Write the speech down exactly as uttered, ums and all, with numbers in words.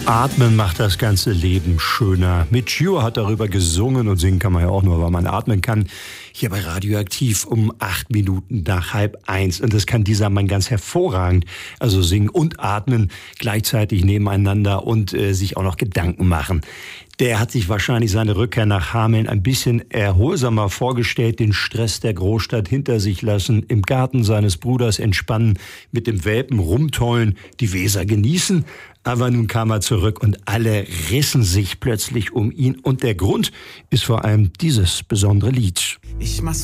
Atmen macht das ganze Leben schöner. Mitch Ure hat darüber gesungen und singen kann man ja auch nur, weil man atmen kann. Hier bei Radioaktiv um acht Minuten nach halb eins. Und das kann dieser Mann ganz hervorragend. Also singen und atmen gleichzeitig nebeneinander und äh, sich auch noch Gedanken machen. Der hat sich wahrscheinlich seine Rückkehr nach Hameln ein bisschen erholsamer vorgestellt, den Stress der Großstadt hinter sich lassen, im Garten seines Bruders entspannen, mit dem Welpen rumtollen, die Weser genießen. Aber nun kam er zurück und alle rissen sich plötzlich um ihn. Und der Grund ist vor allem dieses besondere Lied. Ich mach's